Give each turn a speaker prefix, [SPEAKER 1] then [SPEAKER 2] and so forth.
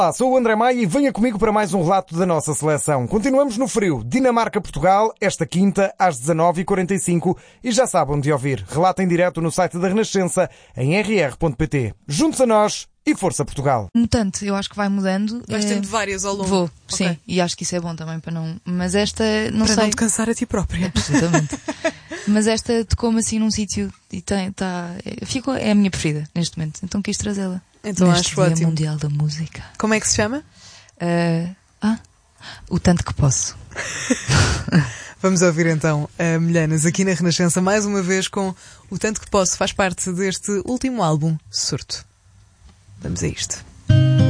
[SPEAKER 1] Olá, sou o André Maia e venha comigo para mais um relato da nossa seleção. Continuamos no frio. Dinamarca-Portugal, esta quinta, às 19h45. E já sabe onde ouvir. Relato em direto no site da Renascença, em rr.pt. Juntos a nós e Força Portugal.
[SPEAKER 2] Mutante, eu acho que vai mudando.
[SPEAKER 3] Vais tendo várias ao longo.
[SPEAKER 2] Vou,
[SPEAKER 3] Okay.
[SPEAKER 2] sim. E acho que isso é bom também para não... Mas esta, não
[SPEAKER 3] para
[SPEAKER 2] sei.
[SPEAKER 3] não te cansar a ti própria.
[SPEAKER 2] Absolutamente. Mas esta tocou-me assim num sítio e é a minha preferida neste momento. Então quis trazê-la.
[SPEAKER 3] Então
[SPEAKER 2] neste
[SPEAKER 3] acho
[SPEAKER 2] Dia
[SPEAKER 3] ótimo.
[SPEAKER 2] Mundial da Música.
[SPEAKER 3] Como é que se chama?
[SPEAKER 2] O Tanto Que Posso.
[SPEAKER 3] Vamos ouvir então a Milhanas aqui na Renascença mais uma vez com O Tanto Que Posso. Faz parte deste último álbum, Surto. Vamos a isto.